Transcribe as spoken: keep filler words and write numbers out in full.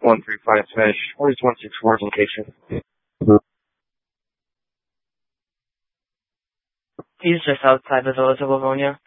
one three five Smash. Where's one six four's location? He's just outside the village of Livonia.